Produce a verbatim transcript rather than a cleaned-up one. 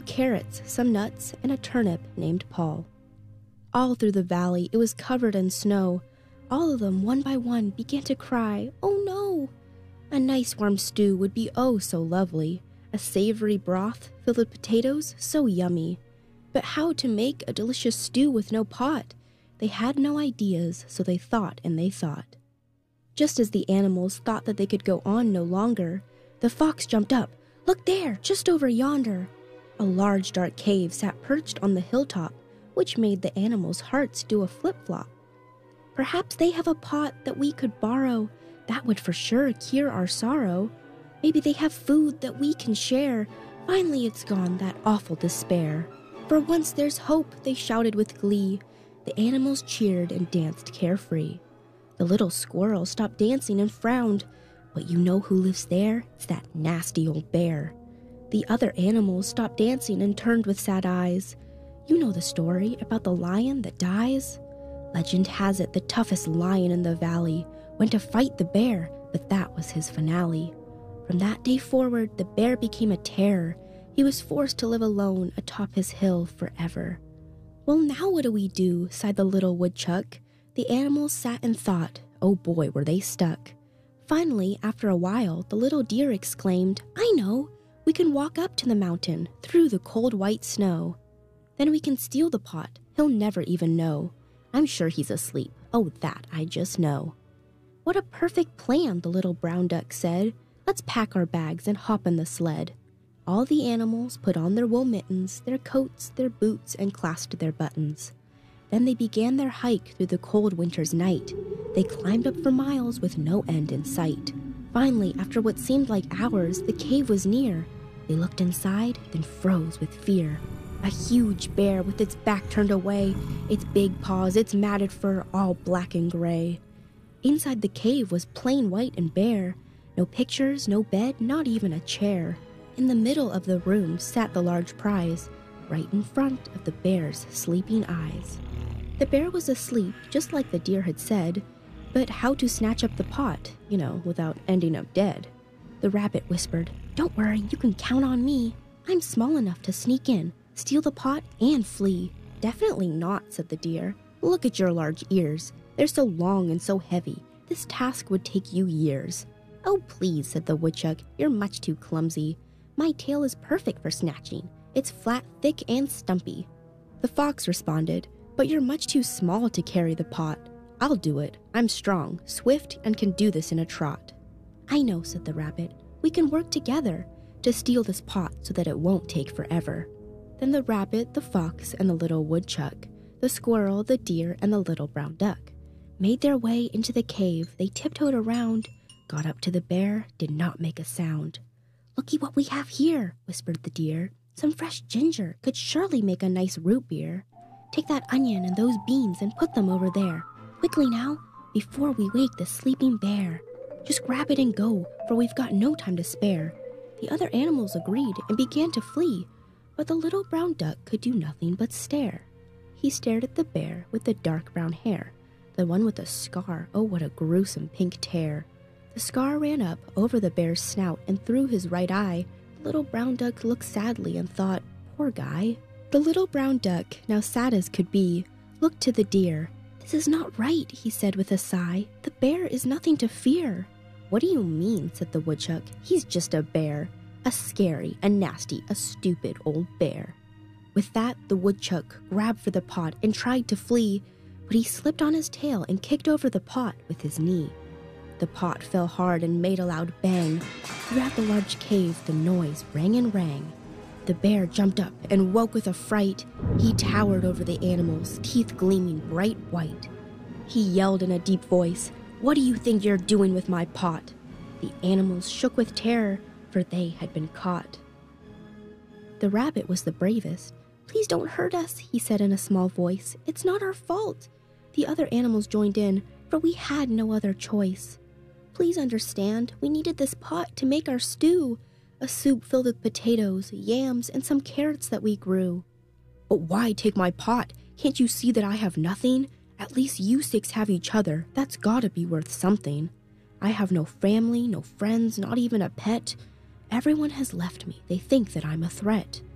few carrots, some nuts, and a turnip named Paul. All through the valley it was covered in snow. All of them, one by one, began to cry, "Oh no!" A nice warm stew would be oh so lovely, a savory broth filled with potatoes so yummy. But how to make a delicious stew with no pot? They had no ideas, so they thought and they thought. Just as the animals thought that they could go on no longer, the fox jumped up. "Look there, just over yonder!" A large dark cave sat perched on the hilltop, which made the animals' hearts do a flip-flop. "Perhaps they have a pot that we could borrow. That would for sure cure our sorrow. Maybe they have food that we can share. Finally it's gone, that awful despair. For once there's hope," they shouted with glee. The animals cheered and danced carefree. The little squirrel stopped dancing and frowned. "But you know who lives there? It's that nasty old bear." The other animals stopped dancing and turned with sad eyes. "You know the story about the lion that dies? Legend has it the toughest lion in the valley went to fight the bear, but that was his finale. From that day forward, the bear became a terror. He was forced to live alone atop his hill forever." "Well, now what do we do?" sighed the little woodchuck. The animals sat and thought. Oh boy, were they stuck. Finally, after a while, the little deer exclaimed, "I know! We can walk up to the mountain, through the cold white snow. Then we can steal the pot. He'll never even know. I'm sure he's asleep. Oh, that I just know." "What a perfect plan," the little brown duck said. "Let's pack our bags and hop in the sled." All the animals put on their wool mittens, their coats, their boots, and clasped their buttons. Then they began their hike through the cold winter's night. They climbed up for miles with no end in sight. Finally, after what seemed like hours, the cave was near. They looked inside, then froze with fear. A huge bear with its back turned away, its big paws, its matted fur, all black and gray. Inside the cave was plain white and bare. No pictures, no bed, not even a chair. In the middle of the room sat the large prize, right in front of the bear's sleeping eyes. The bear was asleep, just like the deer had said, but how to snatch up the pot, you know, without ending up dead? The rabbit whispered, "Don't worry, you can count on me. I'm small enough to sneak in, steal the pot, and flee." "Definitely not," said the deer. "Look at your large ears. They're so long and so heavy. This task would take you years." "Oh, please," said the woodchuck, "you're much too clumsy. My tail is perfect for snatching. It's flat, thick, and stumpy." The fox responded, "But you're much too small to carry the pot. I'll do it. I'm strong, swift, and can do this in a trot." "I know," said the rabbit. "We can work together to steal this pot so that it won't take forever." Then the rabbit, the fox, and the little woodchuck, the squirrel, the deer, and the little brown duck made their way into the cave. They tiptoed around, got up to the bear, did not make a sound. "Looky what we have here," whispered the deer. "Some fresh ginger could surely make a nice root beer. Take that onion and those beans and put them over there. Quickly now, before we wake the sleeping bear. Just grab it and go, for we've got no time to spare." The other animals agreed and began to flee, but the little brown duck could do nothing but stare. He stared at the bear with the dark brown hair, the one with the scar. Oh, what a gruesome pink tear. The scar ran up over the bear's snout and through his right eye. The little brown duck looked sadly and thought, "Poor guy." The little brown duck, now sad as could be, looked to the deer. "This is not right," he said with a sigh. "The bear is nothing to fear." "What do you mean?" said the woodchuck. "He's just a bear. A scary, a nasty, a stupid old bear." With that, the woodchuck grabbed for the pot and tried to flee, but he slipped on his tail and kicked over the pot with his knee. The pot fell hard and made a loud bang. Throughout the large cave, the noise rang and rang. The bear jumped up and woke with a fright. He towered over the animals, teeth gleaming bright white. He yelled in a deep voice, "What do you think you're doing with my pot?" The animals shook with terror, for they had been caught. The rabbit was the bravest. "Please don't hurt us," he said in a small voice. "It's not our fault." The other animals joined in, for we had no other choice. "Please understand, we needed this pot to make our stew, a soup filled with potatoes, yams, and some carrots that we grew." "But why take my pot? Can't you see that I have nothing? At least you six have each other. That's gotta be worth something. I have no family, no friends, not even a pet. Everyone has left me. They think that I'm a threat."